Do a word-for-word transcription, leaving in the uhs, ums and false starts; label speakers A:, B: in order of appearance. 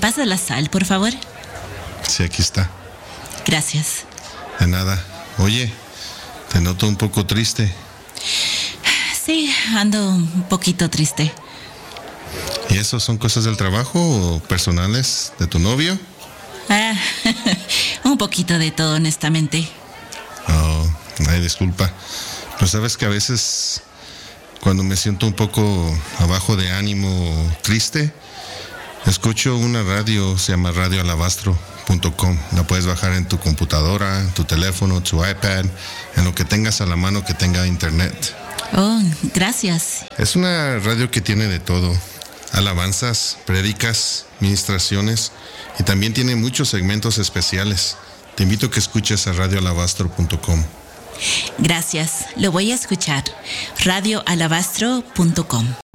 A: pasa la sal, por favor?
B: Sí, aquí está.
A: Gracias.
B: De nada. Oye, te noto un poco triste.
A: Sí, ando un poquito triste.
B: ¿Y eso son cosas del trabajo o personales de tu novio?
A: Ah, un poquito de todo, honestamente.
B: Oh, ay, disculpa. Pero sabes que a veces, cuando me siento un poco abajo de ánimo o triste, escucho una radio, se llama radio alabastro punto com. La puedes bajar en tu computadora, en tu teléfono, tu iPad, en lo que tengas a la mano que tenga internet.
A: Oh, gracias.
B: Es una radio que tiene de todo. Alabanzas, prédicas, ministraciones, y también tiene muchos segmentos especiales. Te invito a que escuches a radio alabastro punto com.
A: Gracias, lo voy a escuchar. radio alabastro punto com.